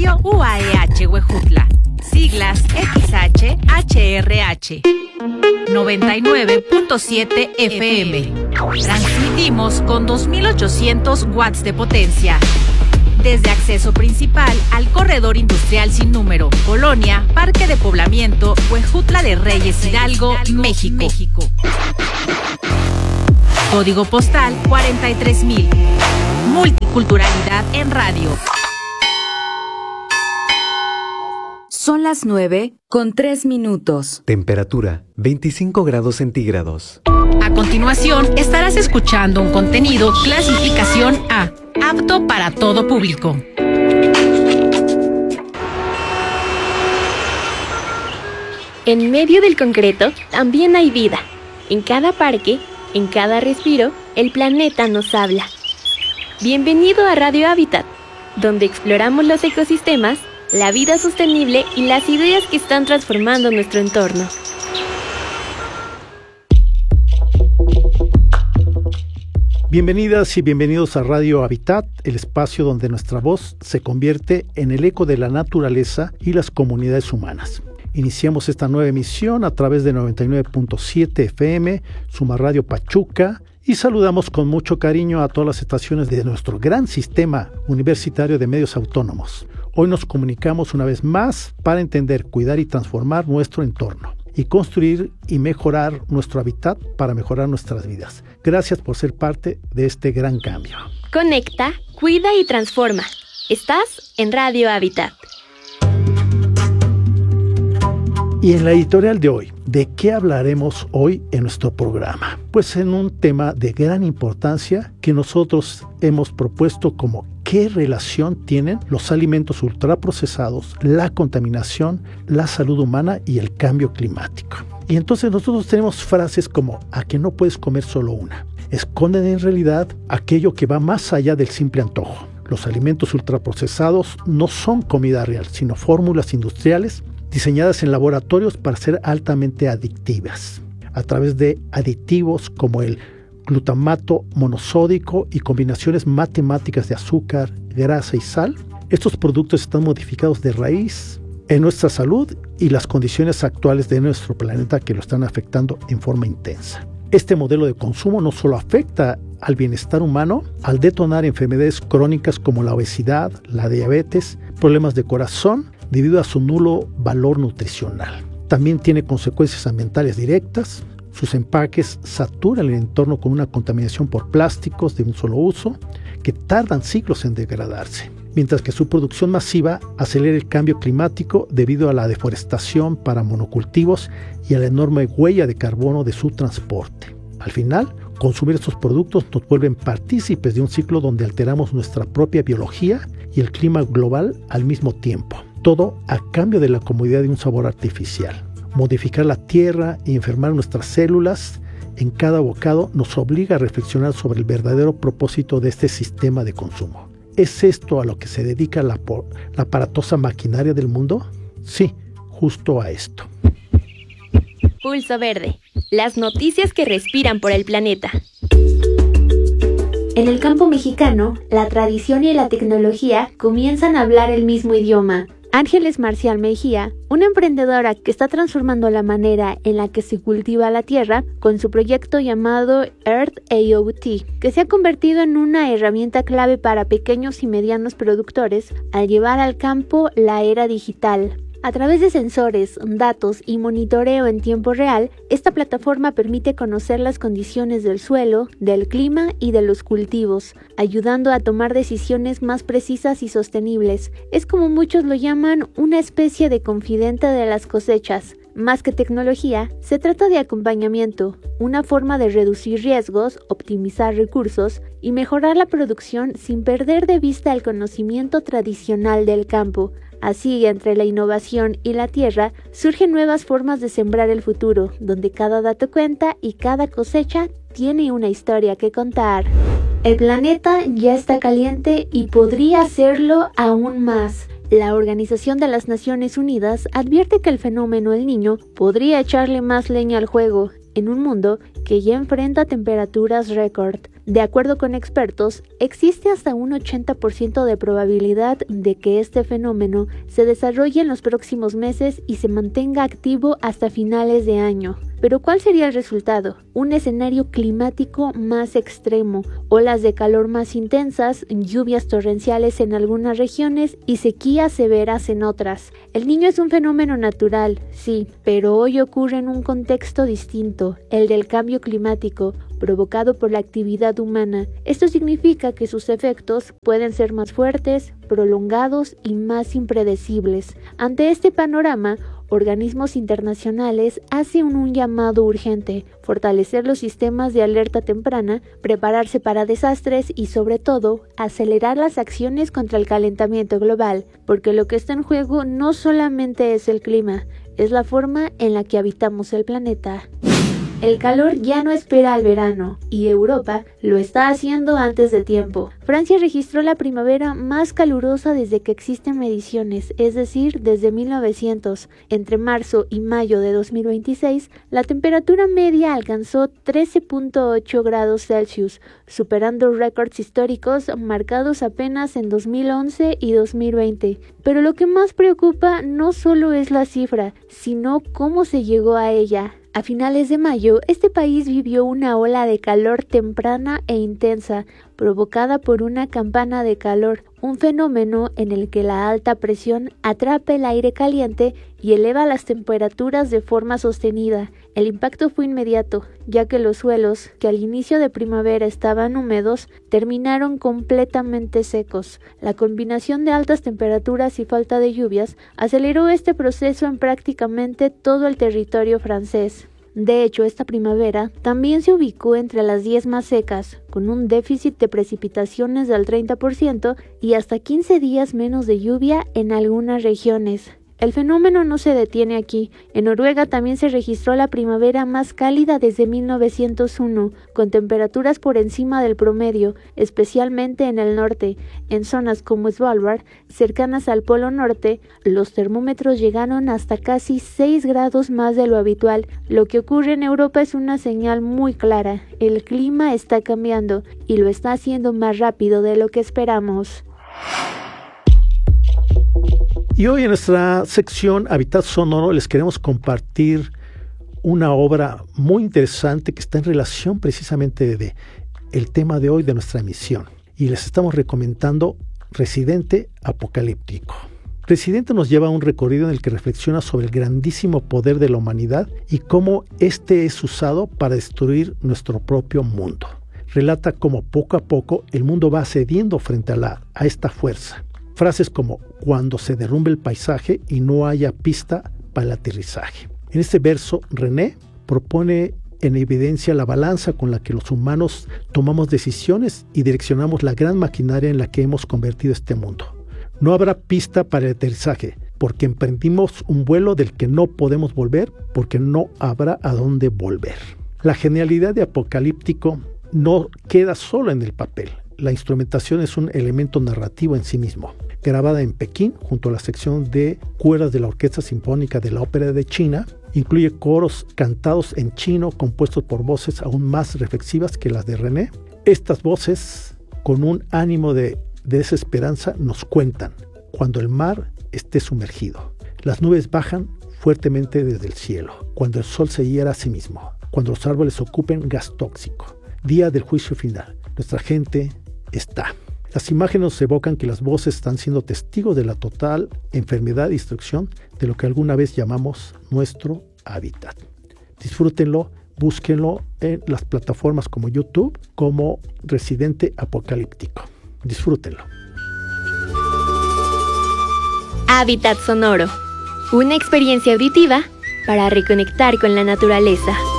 Radio UAEH Huejutla, siglas XHHRH, 99.7 FM. Transmitimos con 2.800 watts de potencia. Desde acceso principal al corredor industrial sin número, Colonia, Parque de Poblamiento, Huejutla de Reyes Hidalgo, México. Código postal 43,000. Multiculturalidad en radio. Son las 9:03. Temperatura 25 grados centígrados. A continuación, estarás escuchando un contenido clasificación A, apto para todo público. En medio del concreto también hay vida. En cada parque, en cada respiro, el planeta nos habla. Bienvenido a Radio Hábitat, donde exploramos los ecosistemas, la vida sostenible y las ideas que están transformando nuestro entorno. Bienvenidas y bienvenidos a Radio Hábitat, el espacio donde nuestra voz se convierte en el eco de la naturaleza y las comunidades humanas. Iniciamos esta nueva emisión a través de 99.7 FM, Suma Radio Pachuca, y saludamos con mucho cariño a todas las estaciones de nuestro gran sistema universitario de medios autónomos. Hoy nos comunicamos una vez más para entender, cuidar y transformar nuestro entorno y construir y mejorar nuestro hábitat para mejorar nuestras vidas. Gracias por ser parte de este gran cambio. Conecta, cuida y transforma. Estás en Radio Hábitat. Y en la editorial de hoy, ¿de qué hablaremos hoy en nuestro programa? Pues en un tema de gran importancia que nosotros hemos propuesto como ¿qué relación tienen los alimentos ultraprocesados, la contaminación, la salud humana y el cambio climático? Y entonces nosotros tenemos frases como ¿a que no puedes comer solo una? Esconden en realidad aquello que va más allá del simple antojo. Los alimentos ultraprocesados no son comida real, sino fórmulas industriales diseñadas en laboratorios para ser altamente adictivas, a través de aditivos como el glutamato monosódico y combinaciones matemáticas de azúcar, grasa y sal. Estos productos están modificados de raíz en nuestra salud y las condiciones actuales de nuestro planeta que lo están afectando en forma intensa. Este modelo de consumo no solo afecta al bienestar humano, al detonar enfermedades crónicas como la obesidad, la diabetes, problemas de corazón, debido a su nulo valor nutricional. También tiene consecuencias ambientales directas. Sus empaques saturan el entorno con una contaminación por plásticos de un solo uso que tardan siglos en degradarse, mientras que su producción masiva acelera el cambio climático debido a la deforestación para monocultivos y a la enorme huella de carbono de su transporte. Al final, consumir estos productos nos vuelven partícipes de un ciclo donde alteramos nuestra propia biología y el clima global al mismo tiempo. Todo a cambio de la comodidad de un sabor artificial. Modificar la tierra y enfermar nuestras células en cada bocado nos obliga a reflexionar sobre el verdadero propósito de este sistema de consumo. ¿Es esto a lo que se dedica la aparatosa maquinaria del mundo? Sí, justo a esto. Pulso Verde. Las noticias que respiran por el planeta. En el campo mexicano, la tradición y la tecnología comienzan a hablar el mismo idioma. Ángeles Marcial Mejía, una emprendedora que está transformando la manera en la que se cultiva la tierra con su proyecto llamado Earth IoT, que se ha convertido en una herramienta clave para pequeños y medianos productores al llevar al campo la era digital. A través de sensores, datos y monitoreo en tiempo real, esta plataforma permite conocer las condiciones del suelo, del clima y de los cultivos, ayudando a tomar decisiones más precisas y sostenibles. Es como muchos lo llaman una especie de confidente de las cosechas. Más que tecnología, se trata de acompañamiento, una forma de reducir riesgos, optimizar recursos y mejorar la producción sin perder de vista el conocimiento tradicional del campo. Así, entre la innovación y la tierra, surgen nuevas formas de sembrar el futuro, donde cada dato cuenta y cada cosecha tiene una historia que contar. El planeta ya está caliente y podría serlo aún más. La Organización de las Naciones Unidas advierte que el fenómeno El Niño podría echarle más leña al fuego, en un mundo que ya enfrenta temperaturas récord. De acuerdo con expertos, existe hasta un 80% de probabilidad de que este fenómeno se desarrolle en los próximos meses y se mantenga activo hasta finales de año. Pero ¿cuál sería el resultado? Un escenario climático más extremo, olas de calor más intensas, lluvias torrenciales en algunas regiones y sequías severas en otras. El Niño es un fenómeno natural, sí, pero hoy ocurre en un contexto distinto, el del cambio climático, provocado por la actividad humana. Esto significa que sus efectos pueden ser más fuertes, prolongados y más impredecibles. Ante este panorama, organismos internacionales hacen un llamado urgente: fortalecer los sistemas de alerta temprana, prepararse para desastres y, sobre todo, acelerar las acciones contra el calentamiento global, porque lo que está en juego no solamente es el clima, es la forma en la que habitamos el planeta. El calor ya no espera al verano, y Europa lo está haciendo antes de tiempo. Francia registró la primavera más calurosa desde que existen mediciones, es decir, desde 1900. Entre marzo y mayo de 2026, la temperatura media alcanzó 13.8 grados Celsius, superando récords históricos marcados apenas en 2011 y 2020. Pero lo que más preocupa no solo es la cifra, sino cómo se llegó a ella. A finales de mayo, este país vivió una ola de calor temprana e intensa, provocada por una campana de calor, un fenómeno en el que la alta presión atrapa el aire caliente y eleva las temperaturas de forma sostenida. El impacto fue inmediato, ya que los suelos, que al inicio de primavera estaban húmedos, terminaron completamente secos. La combinación de altas temperaturas y falta de lluvias aceleró este proceso en prácticamente todo el territorio francés. De hecho, esta primavera también se ubicó entre las 10 más secas, con un déficit de precipitaciones del 30% y hasta 15 días menos de lluvia en algunas regiones. El fenómeno no se detiene aquí. En Noruega también se registró la primavera más cálida desde 1901, con temperaturas por encima del promedio, especialmente en el norte. En zonas como Svalbard, cercanas al Polo Norte, los termómetros llegaron hasta casi 6 grados más de lo habitual. Lo que ocurre en Europa es una señal muy clara. El clima está cambiando y lo está haciendo más rápido de lo que esperamos. Y hoy en nuestra sección Hábitat Sonoro les queremos compartir una obra muy interesante que está en relación precisamente de el tema de hoy de nuestra emisión. Y les estamos recomendando Residente Apocalíptico. Residente nos lleva a un recorrido en el que reflexiona sobre el grandísimo poder de la humanidad y cómo este es usado para destruir nuestro propio mundo. Relata cómo poco a poco el mundo va cediendo frente a esta fuerza. Frases como cuando se derrumbe el paisaje y no haya pista para el aterrizaje. En este verso, René propone en evidencia la balanza con la que los humanos tomamos decisiones y direccionamos la gran maquinaria en la que hemos convertido este mundo. No habrá pista para el aterrizaje, porque emprendimos un vuelo del que no podemos volver, porque no habrá a dónde volver. La genialidad de Apocalíptico no queda solo en el papel. La instrumentación es un elemento narrativo en sí mismo. Grabada en Pekín, junto a la sección de cuerdas de la Orquesta Sinfónica de la Ópera de China, incluye coros cantados en chino compuestos por voces aún más reflexivas que las de René. Estas voces, con un ánimo de desesperanza, nos cuentan cuando el mar esté sumergido, las nubes bajan fuertemente desde el cielo, cuando el sol se hiera a sí mismo, cuando los árboles ocupen gas tóxico, día del juicio final, nuestra gente está. Las imágenes nos evocan que las voces están siendo testigos de la total enfermedad y destrucción de lo que alguna vez llamamos nuestro hábitat. Disfrútenlo, búsquenlo en las plataformas como YouTube, como Residente Apocalíptico. Disfrútenlo. Hábitat Sonoro, una experiencia auditiva para reconectar con la naturaleza.